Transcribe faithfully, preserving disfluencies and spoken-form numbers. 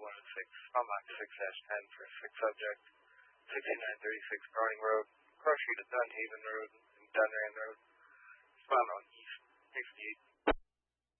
one oh six, I'm on six dash ten for six subject, sixty-nine thirty-six Browning Road, cross street of Dunhaven Road and Dunran Road. It's found on East sixty-eight.